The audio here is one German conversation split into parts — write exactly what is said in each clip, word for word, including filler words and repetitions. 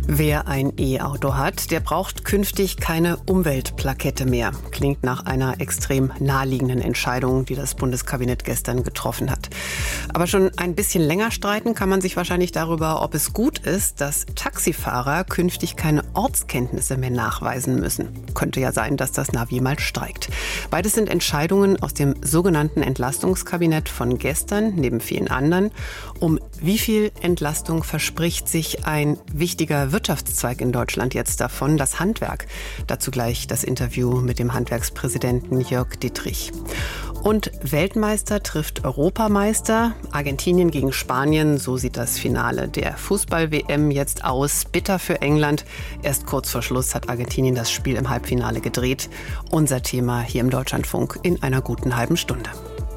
Wer ein E-Auto hat, der braucht künftig keine Umweltplakette mehr. Klingt nach einer extrem naheliegenden Entscheidung, die das Bundeskabinett gestern getroffen hat. Aber schon ein bisschen länger streiten kann man sich wahrscheinlich darüber, ob es gut ist, dass Taxifahrer künftig keine Ortskenntnisse mehr nachweisen müssen. Könnte ja sein, dass das Navi mal streikt. Beides sind Entscheidungen aus dem sogenannten Entlastungskabinett von gestern, neben vielen anderen. Um wie viel Entlastung verspricht sich ein wichtiger Wirtschaftszweig in Deutschland jetzt davon, das Handwerk? Dazu gleich das Interview mit dem Handwerkspräsidenten Jörg Dittrich. Und Weltmeister trifft Europameister. Argentinien gegen Spanien, so sieht das Finale der Fußball-W M jetzt aus. Bitter für England. Erst kurz vor Schluss hat Argentinien das Spiel im Halbfinale gedreht. Unser Thema hier im Deutschlandfunk in einer guten halben Stunde.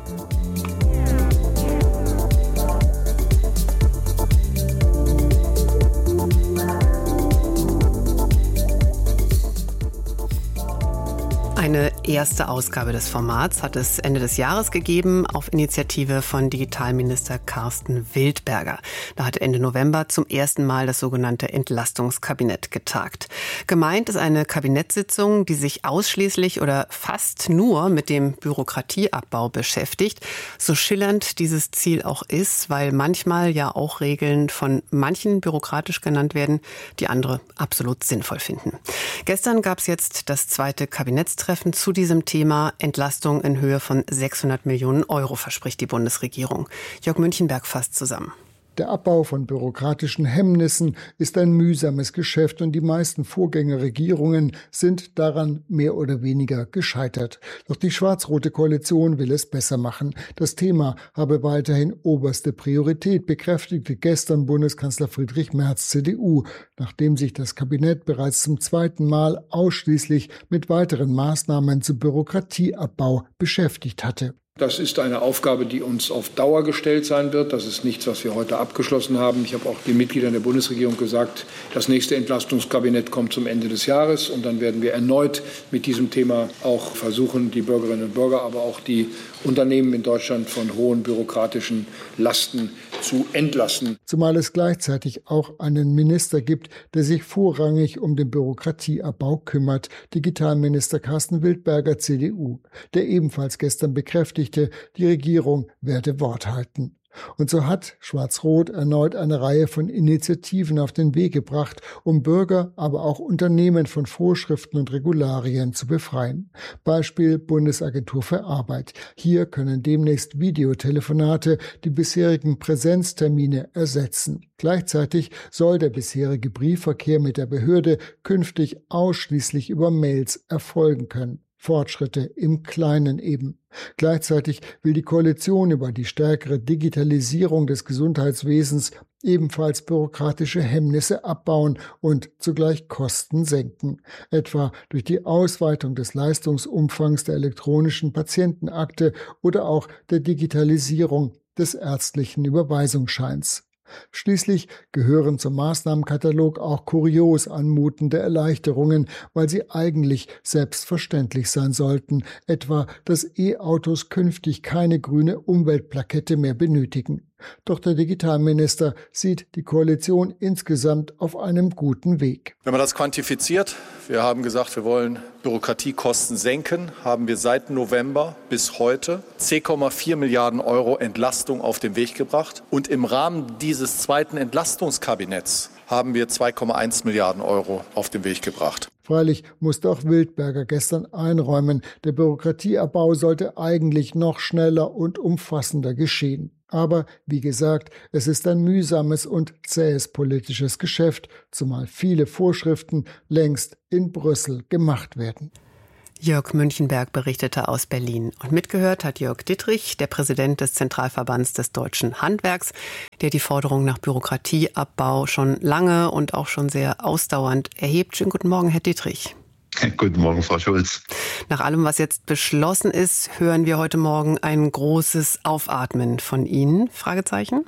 Eine erste Ausgabe des Formats hat es Ende des Jahres gegeben, auf Initiative von Digitalminister Carsten Wildberger. Da hat Ende November zum ersten Mal das sogenannte Entlastungskabinett getagt. Gemeint ist eine Kabinettssitzung, die sich ausschließlich oder fast nur mit dem Bürokratieabbau beschäftigt. So schillernd dieses Ziel auch ist, weil manchmal ja auch Regeln von manchen bürokratisch genannt werden, die andere absolut sinnvoll finden. Gestern gab es jetzt das zweite Kabinettstreffen zu diesem Thema. Entlastung in Höhe von sechshundert Millionen Euro verspricht die Bundesregierung. Jörg Münchenberg fasst zusammen. Der Abbau von bürokratischen Hemmnissen ist ein mühsames Geschäft und die meisten Vorgängerregierungen sind daran mehr oder weniger gescheitert. Doch die schwarz-rote Koalition will es besser machen. Das Thema habe weiterhin oberste Priorität, bekräftigte gestern Bundeskanzler Friedrich Merz, C D U, nachdem sich das Kabinett bereits zum zweiten Mal ausschließlich mit weiteren Maßnahmen zum Bürokratieabbau beschäftigt hatte. Das ist eine Aufgabe, die uns auf Dauer gestellt sein wird. Das ist nichts, was wir heute abgeschlossen haben. Ich habe auch den Mitgliedern der Bundesregierung gesagt, das nächste Entlastungskabinett kommt zum Ende des Jahres. Und dann werden wir erneut mit diesem Thema auch versuchen, die Bürgerinnen und Bürger, aber auch die Unternehmen in Deutschland von hohen bürokratischen Lasten zu entlasten. Zumal es gleichzeitig auch einen Minister gibt, der sich vorrangig um den Bürokratieabbau kümmert. Digitalminister Carsten Wildberger, C D U, der ebenfalls gestern bekräftigte, die Regierung werde Wort halten. Und so hat Schwarz-Rot erneut eine Reihe von Initiativen auf den Weg gebracht, um Bürger, aber auch Unternehmen von Vorschriften und Regularien zu befreien. Beispiel Bundesagentur für Arbeit. Hier können demnächst Videotelefonate die bisherigen Präsenztermine ersetzen. Gleichzeitig soll der bisherige Briefverkehr mit der Behörde künftig ausschließlich über Mails erfolgen können. Fortschritte im Kleinen eben. Gleichzeitig will die Koalition über die stärkere Digitalisierung des Gesundheitswesens ebenfalls bürokratische Hemmnisse abbauen und zugleich Kosten senken. Etwa durch die Ausweitung des Leistungsumfangs der elektronischen Patientenakte oder auch der Digitalisierung des ärztlichen Überweisungsscheins. Schließlich gehören zum Maßnahmenkatalog auch kurios anmutende Erleichterungen, weil sie eigentlich selbstverständlich sein sollten, etwa, dass E-Autos künftig keine grüne Umweltplakette mehr benötigen. Doch der Digitalminister sieht die Koalition insgesamt auf einem guten Weg. Wenn man das quantifiziert, wir haben gesagt, wir wollen Bürokratiekosten senken, haben wir seit November bis heute zehn Komma vier Milliarden Euro Entlastung auf den Weg gebracht. Und im Rahmen dieses zweiten Entlastungskabinetts haben wir zwei Komma eins Milliarden Euro auf den Weg gebracht. Freilich musste auch Wildberger gestern einräumen, der Bürokratieabbau sollte eigentlich noch schneller und umfassender geschehen. Aber, wie gesagt, es ist ein mühsames und zähes politisches Geschäft, zumal viele Vorschriften längst in Brüssel gemacht werden. Jörg Münchenberg berichtete aus Berlin. Und mitgehört hat Jörg Dittrich, der Präsident des Zentralverbands des deutschen Handwerks, der die Forderung nach Bürokratieabbau schon lange und auch schon sehr ausdauernd erhebt. Schönen guten Morgen, Herr Dittrich. Guten Morgen, Frau Schulz. Nach allem, was jetzt beschlossen ist, hören wir heute Morgen ein großes Aufatmen von Ihnen? Fragezeichen?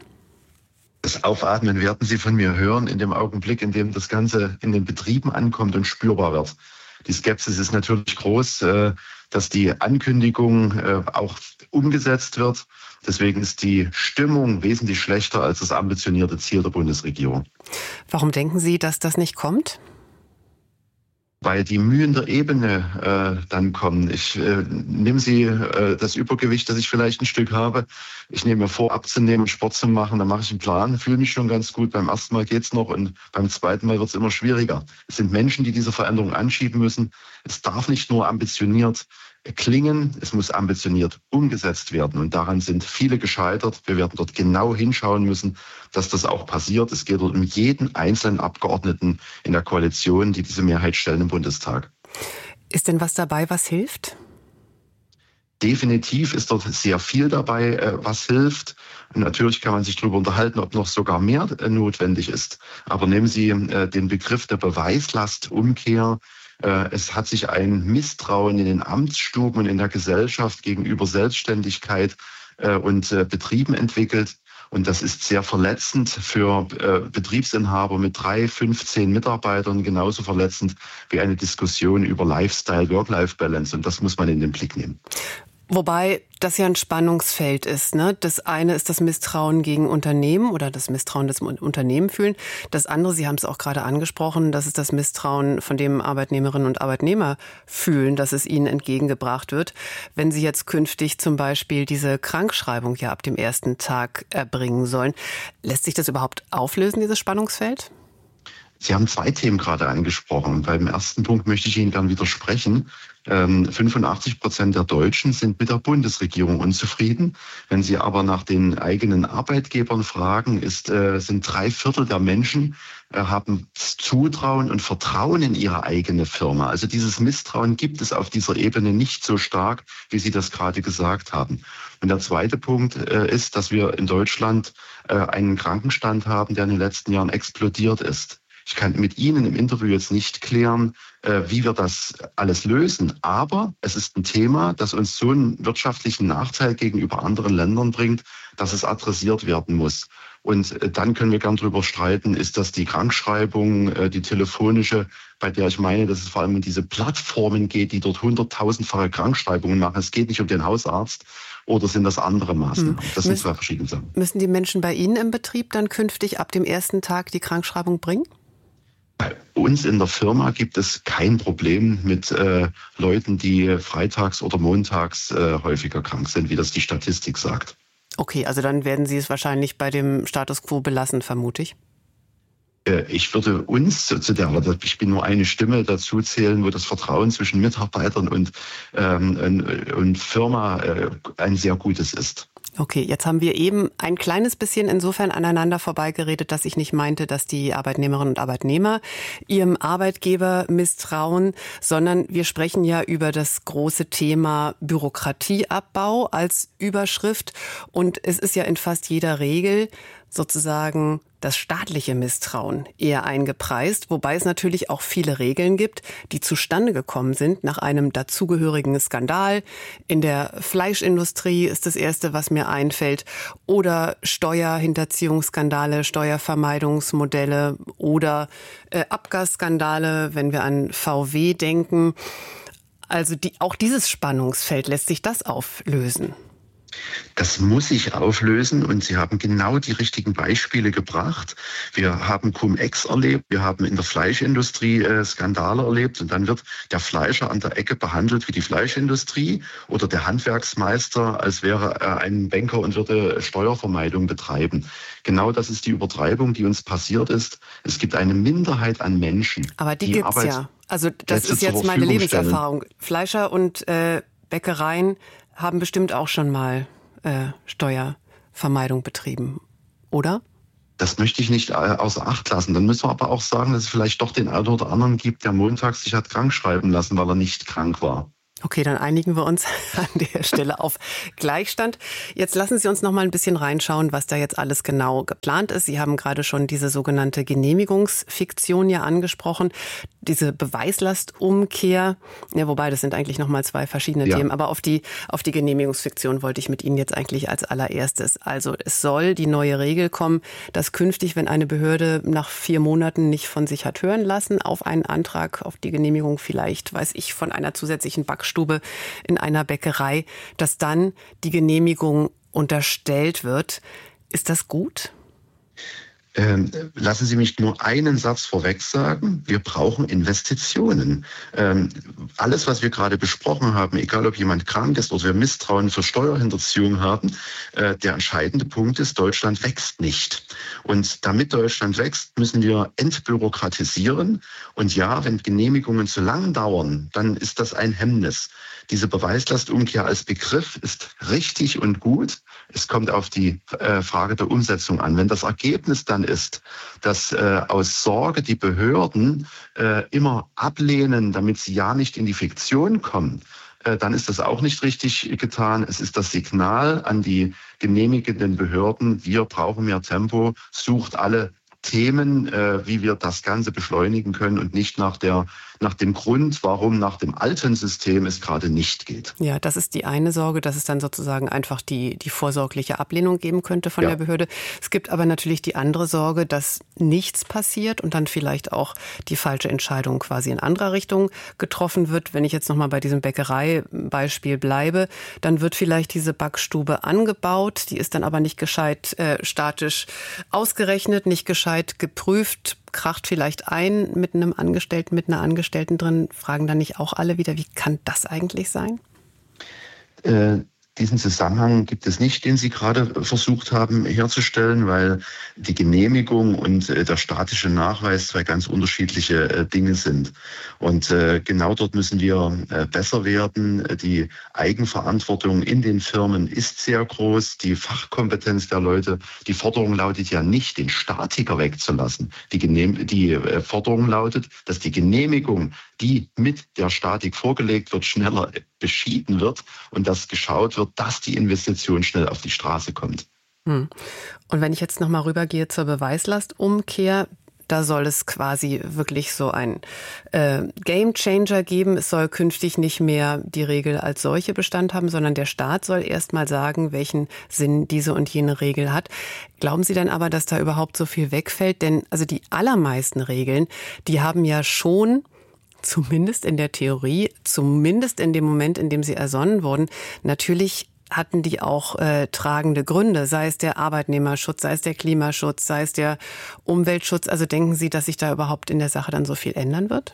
Das Aufatmen werden Sie von mir hören in dem Augenblick, in dem das Ganze in den Betrieben ankommt und spürbar wird. Die Skepsis ist natürlich groß, dass die Ankündigung auch umgesetzt wird. Deswegen ist die Stimmung wesentlich schlechter als das ambitionierte Ziel der Bundesregierung. Warum denken Sie, dass das nicht kommt? Weil die Mühen der Ebene äh, dann kommen. Ich äh, nehme Sie äh, das Übergewicht, das ich vielleicht ein Stück habe. Ich nehme mir vor, abzunehmen, Sport zu machen. Dann mache ich einen Plan, fühle mich schon ganz gut. Beim ersten Mal geht's noch und beim zweiten Mal wird es immer schwieriger. Es sind Menschen, die diese Veränderung anschieben müssen. Es darf nicht nur ambitioniert klingen, es muss ambitioniert umgesetzt werden. Und daran sind viele gescheitert. Wir werden dort genau hinschauen müssen, dass das auch passiert. Es geht dort um jeden einzelnen Abgeordneten in der Koalition, die diese Mehrheit stellen im Bundestag. Ist denn was dabei, was hilft? Definitiv ist dort sehr viel dabei, was hilft. Und natürlich kann man sich darüber unterhalten, ob noch sogar mehr notwendig ist. Aber nehmen Sie den Begriff der Beweislastumkehr. Es hat sich ein Misstrauen in den Amtsstuben und in der Gesellschaft gegenüber Selbstständigkeit und Betrieben entwickelt. Und das ist sehr verletzend für Betriebsinhaber mit drei, fünfzehn Mitarbeitern, genauso verletzend wie eine Diskussion über Lifestyle, Work-Life-Balance. Und das muss man in den Blick nehmen. Wobei das ja ein Spannungsfeld ist, ne? Das eine ist das Misstrauen gegen Unternehmen oder das Misstrauen des Unternehmen fühlen. Das andere, Sie haben es auch gerade angesprochen, das ist das Misstrauen, von dem Arbeitnehmerinnen und Arbeitnehmer fühlen, dass es ihnen entgegengebracht wird. Wenn Sie jetzt künftig zum Beispiel diese Krankschreibung ja ab dem ersten Tag erbringen sollen, lässt sich das überhaupt auflösen, dieses Spannungsfeld? Sie haben zwei Themen gerade angesprochen. Beim ersten Punkt möchte ich Ihnen gern widersprechen. Ähm, fünfundachtzig Prozent der Deutschen sind mit der Bundesregierung unzufrieden. Wenn Sie aber nach den eigenen Arbeitgebern fragen, ist, äh, sind drei Viertel der Menschen äh, haben Zutrauen und Vertrauen in ihre eigene Firma. Also dieses Misstrauen gibt es auf dieser Ebene nicht so stark, wie Sie das gerade gesagt haben. Und der zweite Punkt äh, ist, dass wir in Deutschland äh, einen Krankenstand haben, der in den letzten Jahren explodiert ist. Ich kann mit Ihnen im Interview jetzt nicht klären, äh, wie wir das alles lösen. Aber es ist ein Thema, das uns so einen wirtschaftlichen Nachteil gegenüber anderen Ländern bringt, dass es adressiert werden muss. Und äh, dann können wir gern drüber streiten, ist das die Krankschreibung, äh, die telefonische, bei der ich meine, dass es vor allem um diese Plattformen geht, die dort hunderttausendfache Krankschreibungen machen. Es geht nicht um den Hausarzt. Oder sind das andere Maßnahmen? Das hm. sind Müssen, zwei verschiedene Sachen. Müssen die Menschen bei Ihnen im Betrieb dann künftig ab dem ersten Tag die Krankschreibung bringen? Bei uns in der Firma gibt es kein Problem mit äh, Leuten, die freitags oder montags äh, häufiger krank sind, wie das die Statistik sagt. Okay, also dann werden Sie es wahrscheinlich bei dem Status quo belassen, vermute ich. Äh, ich würde uns zu der, ich bin nur eine Stimme, dazu zählen, wo das Vertrauen zwischen Mitarbeitern und, ähm, und, und Firma äh, ein sehr gutes ist. Okay, jetzt haben wir eben ein kleines bisschen insofern aneinander vorbeigeredet, dass ich nicht meinte, dass die Arbeitnehmerinnen und Arbeitnehmer ihrem Arbeitgeber misstrauen, sondern wir sprechen ja über das große Thema Bürokratieabbau als Überschrift. Und es ist ja in fast jeder Regel sozusagen das staatliche Misstrauen eher eingepreist, wobei es natürlich auch viele Regeln gibt, die zustande gekommen sind nach einem dazugehörigen Skandal. In der Fleischindustrie ist das Erste, was mir einfällt, oder Steuerhinterziehungsskandale, Steuervermeidungsmodelle oder äh, Abgasskandale, wenn wir an V W denken. Also die, auch dieses Spannungsfeld, lässt sich das auflösen? Das muss sich auflösen und Sie haben genau die richtigen Beispiele gebracht. Wir haben Cum-Ex erlebt, wir haben in der Fleischindustrie äh, Skandale erlebt und dann wird der Fleischer an der Ecke behandelt wie die Fleischindustrie oder der Handwerksmeister, als wäre er ein Banker und würde Steuervermeidung betreiben. Genau das ist die Übertreibung, die uns passiert ist. Es gibt eine Minderheit an Menschen. Aber die, die gibt's Arbeits- ja. Also das ist jetzt meine Lebenserfahrung. Fleischer und äh, Bäckereien haben bestimmt auch schon mal äh, Steuervermeidung betrieben, oder? Das möchte ich nicht außer Acht lassen. Dann müssen wir aber auch sagen, dass es vielleicht doch den einen oder anderen gibt, der montags sich hat krank schreiben lassen, weil er nicht krank war. Okay, dann einigen wir uns an der Stelle auf Gleichstand. Jetzt lassen Sie uns noch mal ein bisschen reinschauen, was da jetzt alles genau geplant ist. Sie haben gerade schon diese sogenannte Genehmigungsfiktion ja angesprochen, diese Beweislastumkehr, ja, wobei das sind eigentlich noch mal zwei verschiedene ja. Themen, aber auf die auf die Genehmigungsfiktion wollte ich mit Ihnen jetzt eigentlich als allererstes. Also es soll die neue Regel kommen, dass künftig, wenn eine Behörde nach vier Monaten nicht von sich hat hören lassen, auf einen Antrag auf die Genehmigung vielleicht, weiß ich, von einer zusätzlichen Backstube in einer Bäckerei, dass dann die Genehmigung unterstellt wird. Ist das gut? Ähm, lassen Sie mich nur einen Satz vorweg sagen. Wir brauchen Investitionen. Ähm, alles, was wir gerade besprochen haben, egal ob jemand krank ist oder wir Misstrauen für Steuerhinterziehung haben, äh, der entscheidende Punkt ist, Deutschland wächst nicht. Und damit Deutschland wächst, müssen wir entbürokratisieren. Und ja, wenn Genehmigungen zu lang dauern, dann ist das ein Hemmnis. Diese Beweislastumkehr als Begriff ist richtig und gut. Es kommt auf die äh, Frage der Umsetzung an. Wenn das Ergebnis dann ist, dass äh, aus Sorge die Behörden äh, immer ablehnen, damit sie ja nicht in die Fiktion kommen, äh, dann ist das auch nicht richtig getan. Es ist das Signal an die genehmigenden Behörden, wir brauchen mehr Tempo, sucht alle Themen, äh, wie wir das Ganze beschleunigen können und nicht nach der nach dem Grund, warum nach dem alten System es gerade nicht geht. Ja, das ist die eine Sorge, dass es dann sozusagen einfach die, die vorsorgliche Ablehnung geben könnte von ja. der Behörde. Es gibt aber natürlich die andere Sorge, dass nichts passiert und dann vielleicht auch die falsche Entscheidung quasi in anderer Richtung getroffen wird. Wenn ich jetzt nochmal bei diesem Bäckerei-Beispiel bleibe, dann wird vielleicht diese Backstube angebaut, die ist dann aber nicht gescheit äh, statisch ausgerechnet, nicht gescheit geprüft, kracht vielleicht ein mit einem Angestellten, mit einer Angestellten drin, fragen dann nicht auch alle wieder, wie kann das eigentlich sein? Äh, diesen Zusammenhang gibt es nicht, den Sie gerade versucht haben herzustellen, weil die Genehmigung und äh, der statische Nachweis zwei ganz unterschiedliche äh, Dinge sind. Und äh, genau dort müssen wir äh, besser werden. Die Eigenverantwortung in den Firmen ist sehr groß. Die Fachkompetenz der Leute, die Forderung lautet ja nicht, den Statiker wegzulassen. Die, Genehm- die äh, Forderung lautet, dass die Genehmigung, die mit der Statik vorgelegt wird, schneller beschieden wird und dass geschaut wird, dass die Investition schnell auf die Straße kommt. Hm. Und wenn ich jetzt nochmal rübergehe zur Beweislastumkehr, da soll es quasi wirklich so ein äh, Gamechanger geben. Es soll künftig nicht mehr die Regel als solche Bestand haben, sondern der Staat soll erst mal sagen, welchen Sinn diese und jene Regel hat. Glauben Sie denn aber, dass da überhaupt so viel wegfällt? Denn also die allermeisten Regeln, die haben ja schon, zumindest in der Theorie, zumindest in dem Moment, in dem sie ersonnen wurden, natürlich hatten die auch äh, tragende Gründe, sei es der Arbeitnehmerschutz, sei es der Klimaschutz, sei es der Umweltschutz. Also denken Sie, dass sich da überhaupt in der Sache dann so viel ändern wird?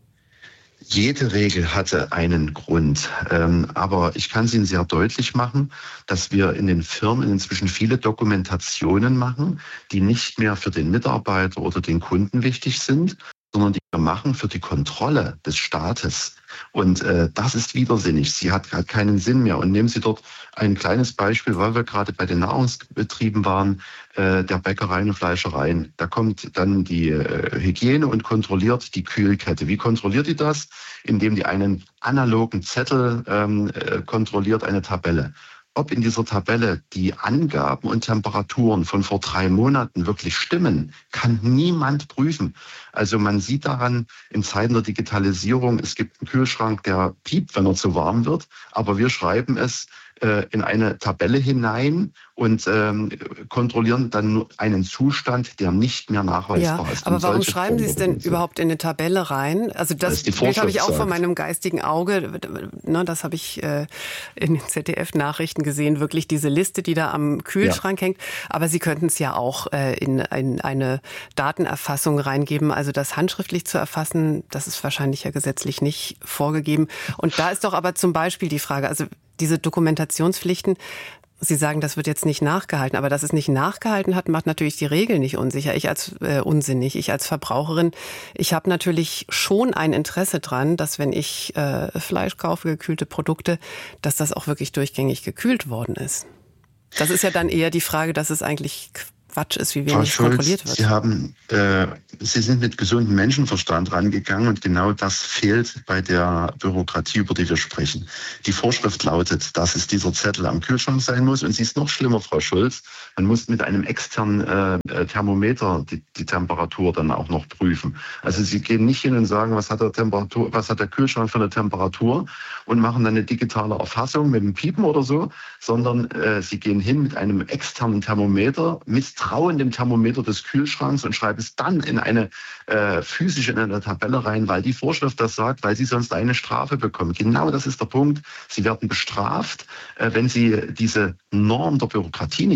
Jede Regel hatte einen Grund, ähm, aber ich kann es Ihnen sehr deutlich machen, dass wir in den Firmen inzwischen viele Dokumentationen machen, die nicht mehr für den Mitarbeiter oder den Kunden wichtig sind, sondern die wir machen für die Kontrolle des Staates. Und äh, das ist widersinnig. Sie hat, hat keinen Sinn mehr. Und nehmen Sie dort ein kleines Beispiel, weil wir gerade bei den Nahrungsbetrieben waren, äh, der Bäckereien und Fleischereien. Da kommt dann die äh, Hygiene und kontrolliert die Kühlkette. Wie kontrolliert die das? Indem die einen analogen Zettel ähm, äh, kontrolliert, eine Tabelle. Ob in dieser Tabelle die Angaben und Temperaturen von vor drei Monaten wirklich stimmen, kann niemand prüfen. Also man sieht daran, in Zeiten der Digitalisierung, es gibt einen Kühlschrank, der piept, wenn er zu warm wird, aber wir schreiben es äh, in eine Tabelle hinein und ähm, kontrollieren dann nur einen Zustand, der nicht mehr nachweisbar ja, ist. Aber warum schreiben Sie es denn überhaupt in eine Tabelle rein? Also das, das Bild habe ich auch sagt. Vor meinem geistigen Auge. Ne, das habe ich äh, in den Z D F-Nachrichten gesehen. Wirklich diese Liste, die da am Kühlschrank ja. hängt. Aber Sie könnten es ja auch äh, in, in eine Datenerfassung reingeben. Also das handschriftlich zu erfassen, das ist wahrscheinlich ja gesetzlich nicht vorgegeben. Und da ist doch aber zum Beispiel die Frage, also diese Dokumentationspflichten, Sie sagen, das wird jetzt nicht nachgehalten, aber dass es nicht nachgehalten hat, macht natürlich die Regel nicht unsicher. Ich als äh, unsinnig, ich als Verbraucherin, ich habe natürlich schon ein Interesse dran, dass wenn ich äh, Fleisch kaufe, gekühlte Produkte, dass das auch wirklich durchgängig gekühlt worden ist. Das ist ja dann eher die Frage, dass es eigentlich Quatsch ist, wie wenig Frau Schulz, kontrolliert wird. Sie haben, äh, Sie sind mit gesundem Menschenverstand rangegangen und genau das fehlt bei der Bürokratie, über die wir sprechen. Die Vorschrift lautet, dass es dieser Zettel am Kühlschrank sein muss und sie ist noch schlimmer, Frau Schulz. Man muss mit einem externen äh, Thermometer die, die Temperatur dann auch noch prüfen. Also Sie gehen nicht hin und sagen, was hat der Temperatur, was hat der Kühlschrank für eine Temperatur und machen dann eine digitale Erfassung mit dem Piepen oder so, sondern äh, Sie gehen hin mit einem externen Thermometer, misstrauen dem Thermometer des Kühlschranks und schreiben es dann in eine äh, physische in eine Tabelle rein, weil die Vorschrift das sagt, weil Sie sonst eine Strafe bekommen. Genau das ist der Punkt. Sie werden bestraft, äh, wenn Sie diese Norm der Bürokratie nicht einhalten.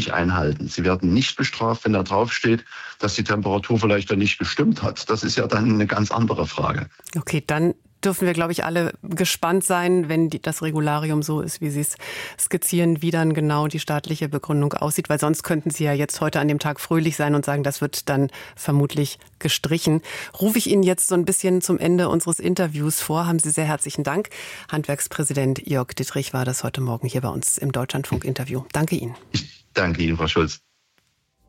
einhalten. Sie werden nicht bestraft, wenn da draufsteht, dass die Temperatur vielleicht dann nicht gestimmt hat. Das ist ja dann eine ganz andere Frage. Okay, dann dürfen wir, glaube ich, alle gespannt sein, wenn die, das Regularium so ist, wie Sie es skizzieren, wie dann genau die staatliche Begründung aussieht. Weil sonst könnten Sie ja jetzt heute an dem Tag fröhlich sein und sagen, das wird dann vermutlich gestrichen. Rufe ich Ihnen jetzt so ein bisschen zum Ende unseres Interviews vor. Haben Sie sehr herzlichen Dank. Handwerkspräsident Jörg Dittrich war das heute Morgen hier bei uns im Deutschlandfunk-Interview. Danke Ihnen. Ich danke Ihnen, Frau Schulz.